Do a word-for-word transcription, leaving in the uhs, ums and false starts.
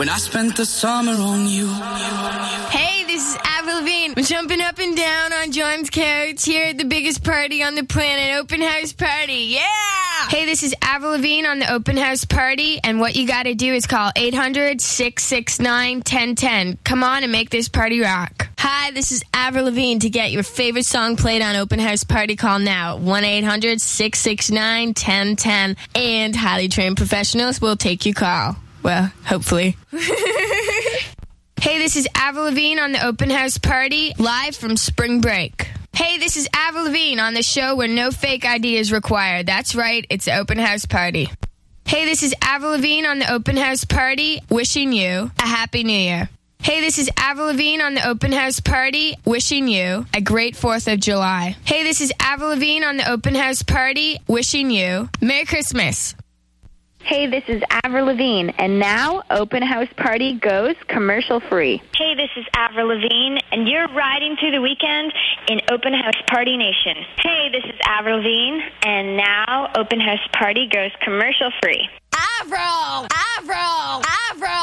when I spent the summer on you. Hey, this is Avril Lavigne. We're jumping up and down on John's couch here at the biggest party on the planet, Open House Party. Yeah! Hey, this is Avril Lavigne on the Open House Party, and what you gotta do is call eight hundred, six six nine, one zero one zero. Come on and make this party rock. Hi, this is Avril Lavigne. To get your favorite song played on Open House Party, call now. one eight hundred, six six nine, one zero one zero. And highly trained professionals will take your call. Well, hopefully. Hey, this is Avril Lavigne on the Open House Party, live from spring break. Hey, this is Avril Lavigne on the show where no fake I D is required. That's right, it's the Open House Party. Hey, this is Avril Lavigne on the Open House Party, wishing you a Happy New Year. Hey, this is Avril Lavigne on the Open House Party, wishing you a great fourth of July. Hey, this is Avril Lavigne on the Open House Party, wishing you Merry Christmas. Hey, this is Avril Lavigne, and now Open House Party goes commercial free. Hey, this is Avril Lavigne, and you're riding through the weekend in Open House Party Nation. Hey, this is Avril Lavigne, and now Open House Party goes commercial free. Avril! Avril! Avril!